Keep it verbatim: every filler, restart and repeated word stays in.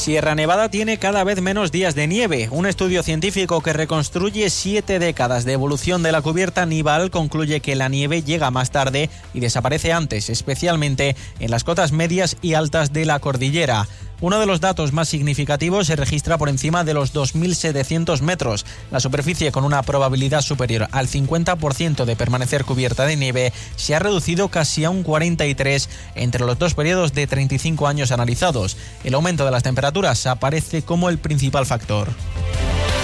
Sierra Nevada tiene cada vez menos días de nieve. Un estudio científico que reconstruye siete décadas de evolución de la cubierta nival concluye que la nieve llega más tarde y desaparece antes, especialmente en las cotas medias y altas de la cordillera. Uno de los datos más significativos se registra por encima de los dos mil setecientos metros. La superficie, con una probabilidad superior al cincuenta por ciento de permanecer cubierta de nieve, se ha reducido casi a un cuarenta y tres por ciento entre los dos periodos de treinta y cinco años analizados. El aumento de las temperaturas aparece como el principal factor.